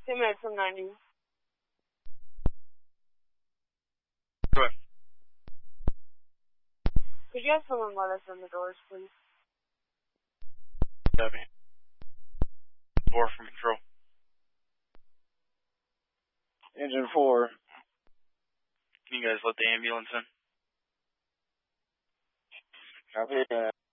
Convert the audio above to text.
2 minutes from 90. Go ahead. Could you have someone let us in the doors, please? Copy. 4 from control. Engine 4. Can you guys let the ambulance in? Copy that.